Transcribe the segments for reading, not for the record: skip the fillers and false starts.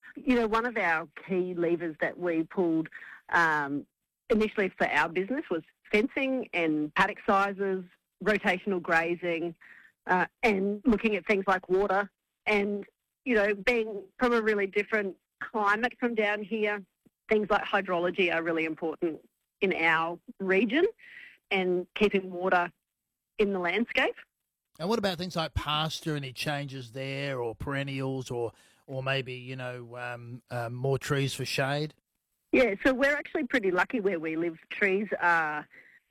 One of our key levers that we pulled initially for our business was fencing and paddock sizes, rotational grazing, and looking at things like water. And, being from a really different climate from down here, things like hydrology are really important in our region and keeping water in the landscape. And what about things like pasture, any changes there, or perennials, or maybe, more trees for shade? Yeah, so we're actually pretty lucky where we live. Trees are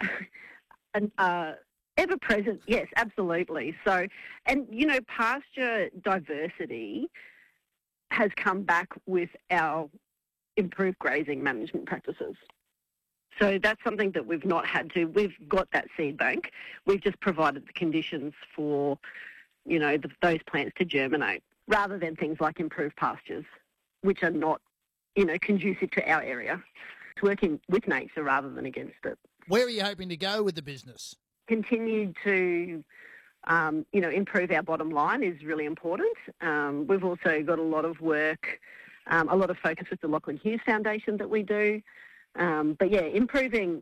ever present, yes, absolutely. So, and, pasture diversity has come back with our improved grazing management practices. So that's something that we've not had to. We've got that seed bank. We've just provided the conditions for, those plants to germinate, rather than things like improved pastures, which are not, conducive to our area. It's working with nature rather than against it. Where are you hoping to go with the business? Continue to, improve our bottom line is really important. We've also got a lot of work, a lot of focus with the Lachlan Hughes Foundation that we do. But yeah, improving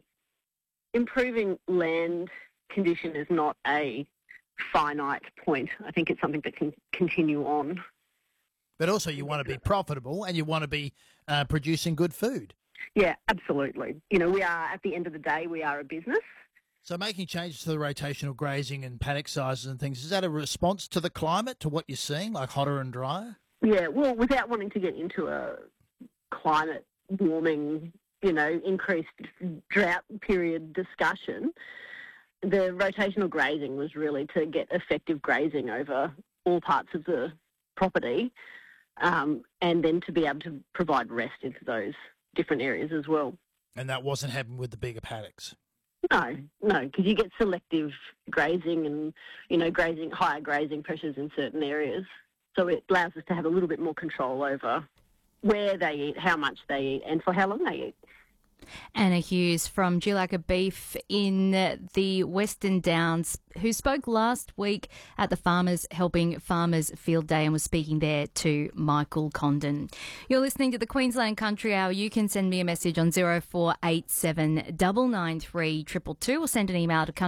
land condition is not a finite point. I think it's something that can continue on. But also you want to be profitable and you want to be producing good food. Yeah, absolutely. We are, at the end of the day, we are a business. So making changes to the rotational grazing and paddock sizes and things, is that a response to the climate, to what you're seeing, like hotter and drier? Yeah, well, without wanting to get into a climate warming, increased drought period discussion, the rotational grazing was really to get effective grazing over all parts of the property, and then to be able to provide rest into those different areas as well. And that wasn't happening with the bigger paddocks? No, because you get selective grazing and, higher grazing pressures in certain areas. So it allows us to have a little bit more control over where they eat, how much they eat, and for how long they eat. Anna Hughes from Dulacca Beef in the Western Downs, who spoke last week at the Farmers Helping Farmers Field Day and was speaking there to Michael Condon. You're listening to the Queensland Country Hour. You can send me a message on 0487 993 222 or send an email to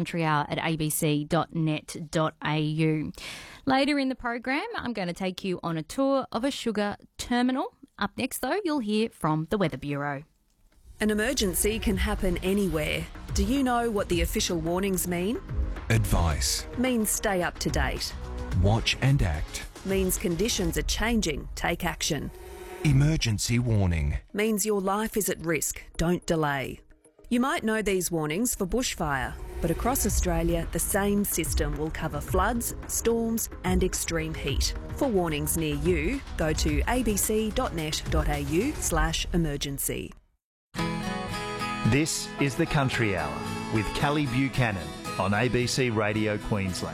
countryhour@abc.net.au. Later in the program, I'm going to take you on a tour of a sugar terminal. Up next, though, you'll hear from the Weather Bureau. An emergency can happen anywhere. Do you know what the official warnings mean? Advice. Means stay up to date. Watch and act. Means conditions are changing. Take action. Emergency warning. Means your life is at risk. Don't delay. You might know these warnings for bushfire, but across Australia, the same system will cover floods, storms and extreme heat. For warnings near you, go to abc.net.au/emergency. This is the Country Hour with Kelly Buchanan on ABC Radio Queensland.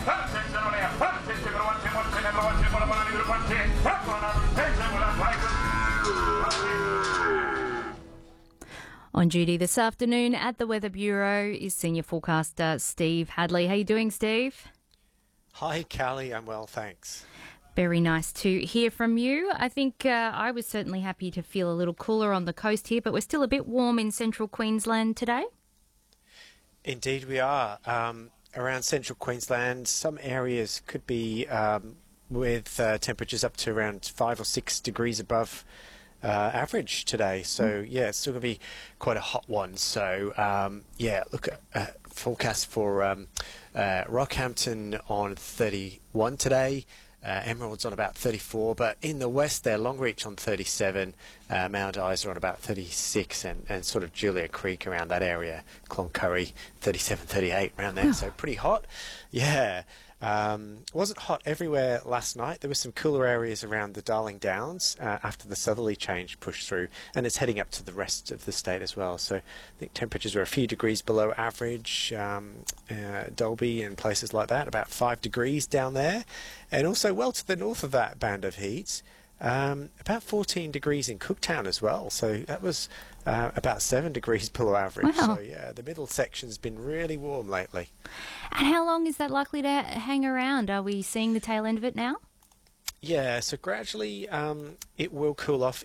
On duty this afternoon at the Weather Bureau is senior forecaster Steve Hadley. How are you doing, Steve? Hi, Callie. I'm well, thanks. Very nice to hear from you. I think I was certainly happy to feel a little cooler on the coast here, but we're still a bit warm in central Queensland today. Indeed we are. Around central Queensland, some areas could be with temperatures up to around 5 or 6 degrees above average today. So, yeah, it's still going to be quite a hot one. So, look at forecast for Rockhampton on 31 today. Emerald's on about 34, but in the west there, Longreach on 37, Mount Isa on about 36, and sort of Julia Creek around that area, Cloncurry 37, 38 around there, so pretty hot. Yeah, it wasn't hot everywhere last night. There were some cooler areas around the Darling Downs after the southerly change pushed through, and it's heading up to the rest of the state as well. So I think temperatures were a few degrees below average, Dalby and places like that, about 5 degrees down there. And also well to the north of that band of heat, about 14 degrees in Cooktown as well. So that was about 7 degrees below average. Wow. So yeah, the middle section's been really warm lately. And how long is that likely to hang around? Are we seeing the tail end of it now? Yeah, so gradually it will cool off